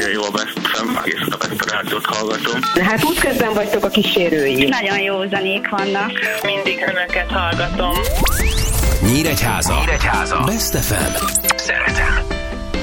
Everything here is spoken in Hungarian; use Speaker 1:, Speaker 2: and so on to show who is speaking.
Speaker 1: jó a Best FM, egész nap ezt a rádiót hallgatom.
Speaker 2: Hát útközben vagytok a kísérői.
Speaker 3: Nagyon jó zenék vannak.
Speaker 4: Mindig önöket hallgatom.
Speaker 5: Nyíregyháza. Best FM. Szeretem.